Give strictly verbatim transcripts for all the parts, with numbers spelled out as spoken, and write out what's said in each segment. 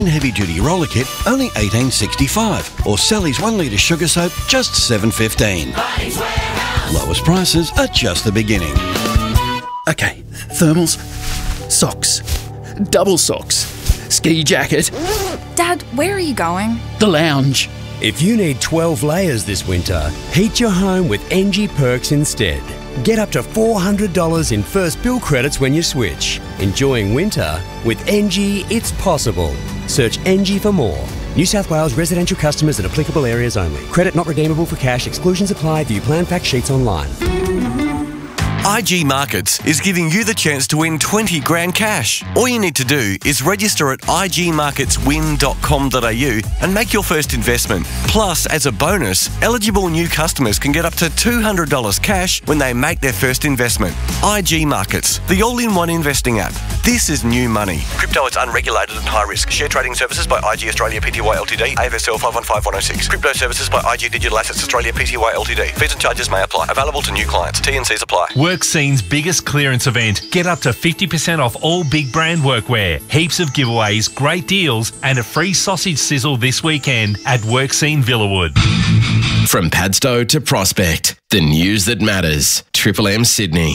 Heavy-duty roller kit, only eighteen sixty-five, or Sally's one litre sugar soap, just seven fifteen. Lowest prices are just the beginning. Okay, thermals, socks, double socks, ski jacket. Dad, where are you going? The lounge. If you need twelve layers this winter, heat your home with N G Perks instead. Get up to four hundred dollars in first bill credits when you switch. Enjoying winter? With N G, it's possible. Search N G for more. New South Wales residential customers in applicable areas only. Credit not redeemable for cash. Exclusions apply. View plan fact sheets online. I G Markets is giving you the chance to win twenty grand cash. All you need to do is register at I G markets win dot com dot a u and make your first investment. Plus, as a bonus, eligible new customers can get up to two hundred dollars cash when they make their first investment. I G Markets, the all-in-one investing app. This is new money. Crypto is unregulated and high risk. Share trading services by I G Australia Pty Ltd, A F S L five one five one oh six. Crypto services by I G Digital Assets Australia Pty Ltd. Fees and charges may apply. Available to new clients. T and Cs apply. WorkScene's biggest clearance event. Get up to fifty percent off all big brand workwear. Heaps of giveaways, great deals, and a free sausage sizzle this weekend at WorkScene Villawood. From Padstow to Prospect, the news that matters. Triple M Sydney.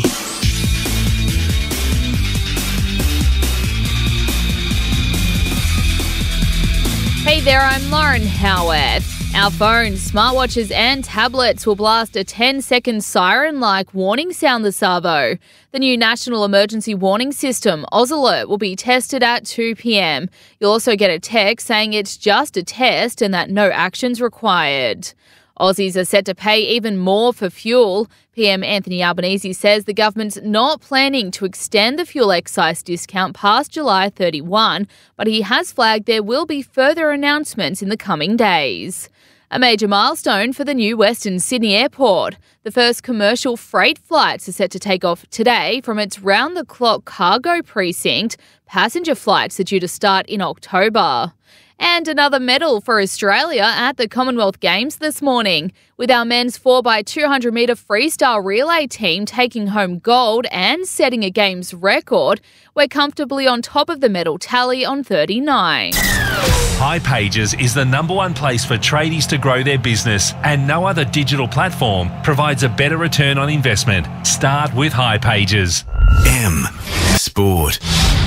Hey there, I'm Lauren Howard. Our phones, smartwatches and tablets will blast a ten-second siren-like warning sound this arvo. The new National Emergency Warning System, Oz Alert, will be tested at two p m. You'll also get a text saying it's just a test and that no action's required. Aussies are set to pay even more for fuel. P M Anthony Albanese says the government's not planning to extend the fuel excise discount past July thirty-first, but he has flagged there will be further announcements in the coming days. A major milestone for the new Western Sydney Airport. The first commercial freight flights are set to take off today from its round-the-clock cargo precinct. Passenger flights are due to start in October. And another medal for Australia at the Commonwealth Games this morning, with our men's four by two hundred metre freestyle relay team taking home gold and setting a Games record. We're comfortably on top of the medal tally on thirty-nine. hipages is the number one place for tradies to grow their business, and no other digital platform provides a better return on investment. Start with hipages. M Sport.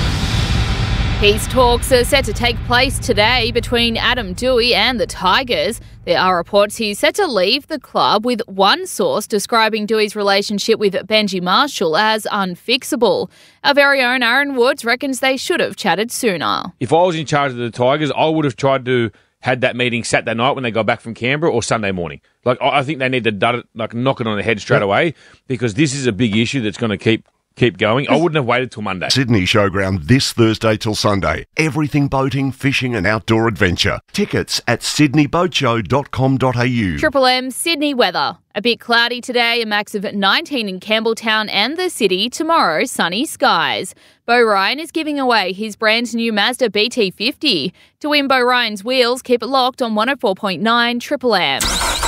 Peace talks are set to take place today between Adam Doueihi and the Tigers. There are reports he's set to leave the club, with one source describing Doueihi's relationship with Benji Marshall as unfixable. Our very own Aaron Woods reckons they should have chatted sooner. If I was in charge of the Tigers, I would have tried to had that meeting Saturday night when they got back from Canberra or Sunday morning. Like, I think they need to dud it, like knock it on the head straight away, because this is a big issue that's going to keep Keep going. I wouldn't have waited till Monday. Sydney Showground this Thursday till Sunday. Everything boating, fishing and outdoor adventure. Tickets at sydney boat show dot com dot a u. Triple M Sydney weather. A bit cloudy today, a max of nineteen in Campbelltown and the city. Tomorrow, sunny skies. Beau Ryan is giving away his brand new Mazda B T fifty. To win Beau Ryan's wheels, keep it locked on one oh four point nine Triple M.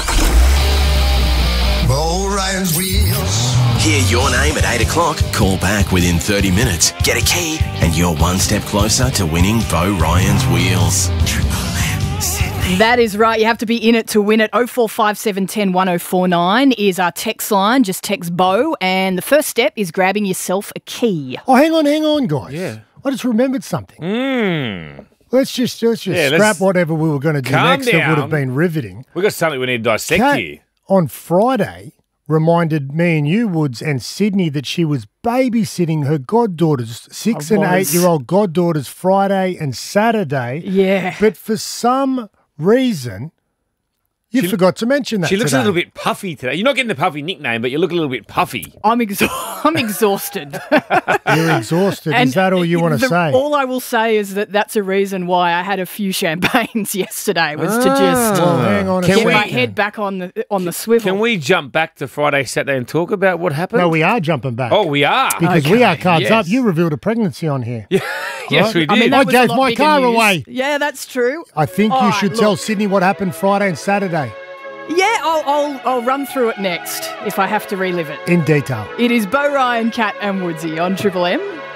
Beau Ryan's wheels. Hear your name at eight o'clock. Call back within thirty minutes. Get a key and you're one step closer to winning Beau Ryan's wheels. Triple M Sydney. That is right. You have to be in it to win it. oh four five seven one oh one oh four nine is our text line. Just text Beau. And the first step is grabbing yourself a key. Oh, hang on, hang on, guys. Yeah. I just remembered something. Mm. Let's just, let's just Yeah, scrap let's whatever we were going to do calm next. That would down. have been riveting. We've got something we need to dissect Kat, here. on Friday, reminded me and you, Woods, and Sydney that she was babysitting her goddaughters, six I and was. eight-year-old goddaughters, Friday and Saturday. Yeah. But for some reason, you She- forgot to mention that She looks today. a little bit puffy today. You're not getting the puffy nickname, but you look a little bit puffy. I'm, exha- I'm exhausted. You're exhausted. Is that all you want to the- say? All I will say is that that's a reason why I had a few champagnes yesterday, was to just well, hang on a get second. my head back on the on the swivel. Can we jump back to Friday, Saturday and talk about what happened? No, we are jumping back. Oh, we are? Because we are cards yes. up. You revealed a pregnancy on here. Yeah. Yes, we did. I mean, I that was a gave lot my bigger car news. away. Yeah, that's true. I think All you right, should look. tell Sydney what happened Friday and Saturday Yeah, I'll, I'll I'll run through it next if I have to relive it. in detail. It is Beau Ryan, Cat and Woodsy on Triple M.